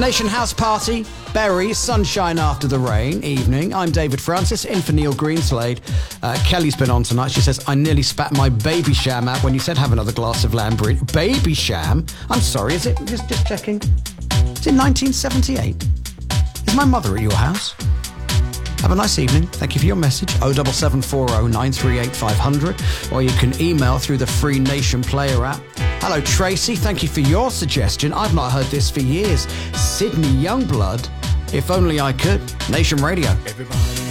Nation House Party, Berry, Sunshine After the Rain, evening. I'm David Francis, in for Neil Greenslade. Kelly's been on tonight. She says, I nearly spat my baby sham out when you said have another glass of Lambrine. Baby sham? I'm sorry, is it? Just checking. Is it 1978? Is my mother at your house? Have a nice evening. Thank you for your message. 07740 938 500. Or you can email through the Free Nation Player app. Hello, Tracy. Thank you for your suggestion. I've not heard this for years. Sydney Youngblood. If only I could. Nation Radio. Everybody